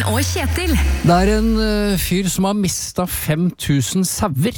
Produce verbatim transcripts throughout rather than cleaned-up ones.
og Kjetil. Det er en uh, fyr som har mistet fem tusen sauer.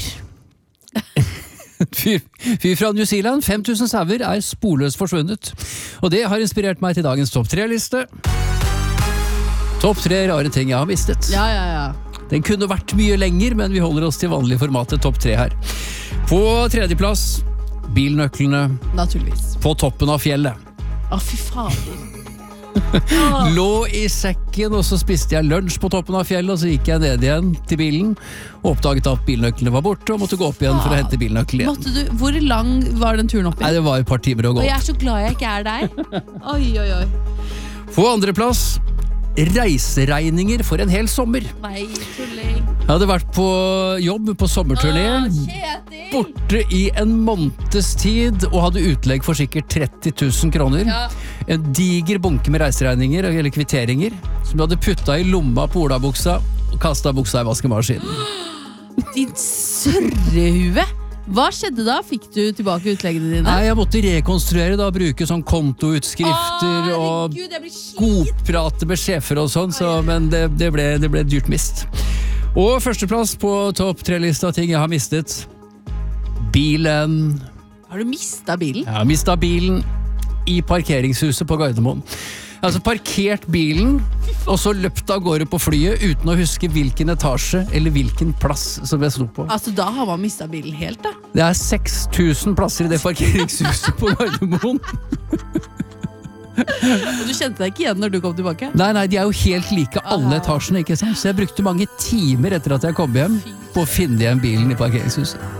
Fyr, fyr fra New Zealand, fem tusen sauer er sporløst forsvunnet. Og det har inspirert meg til dagens topp tre-liste. Topp tre rare ting jeg har mistet. Ja, ja, ja. Den kunne vært mye lenger, men vi holder oss til vanlig formatet topp tre her. På tredjeplass, bilnøklene. Naturligvis. På toppen av fjellet. Å, fy fader. Lå i sekken, og så spiste jeg lunsj på toppen av fjellet, og så gikk jeg ned igjen til bilen, og oppdaget at bilnøklene var borte, og måtte gå opp igjen for å hente bilnøkkelen igjen. Måtte du, hvor lang var den turen opp igjen? Nei, det var et par timer å gå. Og jeg er så glad jeg ikke er der. Oi, oi, oi. På andre plass, reiseregninger for en hel sommer. Nei, tulling. Jeg hadde vært på jobb på sommerturné, Kjetil! borte i en måneds tid, og hadde utlegg for sikkert tretti tusen kroner. Ja. En diger bunke med reiseregninger, eller kvitteringer, som du hadde puttet i lomma på olabuksa, og kastet buksa i vaskemaskinen. Din sørrehue! Hva skjedde da? Fikk du tilbake utleggene dine? Nei, jeg måtte rekonstruere da, bruke sånn kontoutskrifter Å, og herregud, jeg blir skit. godprate med sjefer og sånn, så, men det, det, ble, det ble dyrt mist. Og førsteplass på topp tre-lista ting jeg har mistet. Bilen. Har du mistet bilen? Jeg har mistet bilen i parkeringshuset på Gardermoen. Jeg har altså parkert bilen, og så løpt av gårde på flyet uten å huske hvilken etasje eller hvilken plass som jeg sto på. Altså, da har man mistet bilen helt, da. Det er seks tusen plasser i det parkeringshuset på Gardermoen. Og du kjente deg ikke igjen når du kom tilbake? Nei, nei, de er jo helt like alle etasjene, ikke sant? Så jeg brukte mange timer etter at jeg kom hjem på å finne igjen bilen i parkeringshuset.